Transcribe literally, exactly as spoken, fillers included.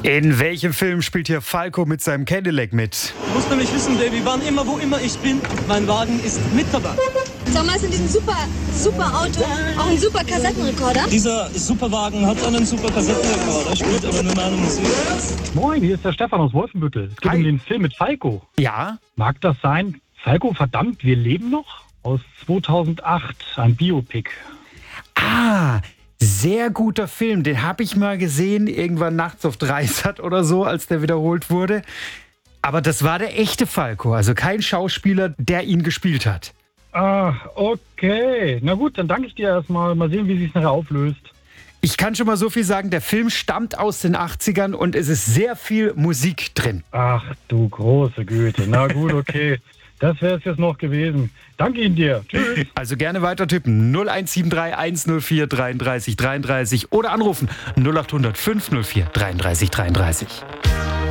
In welchem Film spielt hier Falco mit seinem Cadillac mit? Du musst nämlich wissen, Baby, wann immer, wo immer ich bin, mein Wagen ist mit dabei. Sag mal, ist in diesem super, super Auto auch ein super Kassettenrekorder? Dieser Superwagen hat einen super Kassettenrekorder, spielt aber nur meine Musik. Moin, hier ist der Stefan aus Wolfenbüttel. Es geht Hi. um den Film mit Falco. Ja? Mag das sein? Falco, verdammt, wir leben noch? Aus zweitausendacht, ein Biopic. Ah, sehr guter Film. Den habe ich mal gesehen, irgendwann nachts auf Dreisat oder so, als der wiederholt wurde. Aber das war der echte Falco, also kein Schauspieler, der ihn gespielt hat. Ah, okay. Na gut, dann danke ich dir erstmal. Mal sehen, wie sich nachher auflöst. Ich kann schon mal so viel sagen, der Film stammt aus den achtzigern und es ist sehr viel Musik drin. Ach du große Güte. Na gut, okay. Das wäre es jetzt noch gewesen. Danke Ihnen dir. Tschüss. Also gerne weiter tippen. null eins sieben drei eins null vier dreiunddreißig dreiunddreißig oder anrufen null acht hundert fünf null vier dreiunddreißig dreiunddreißig.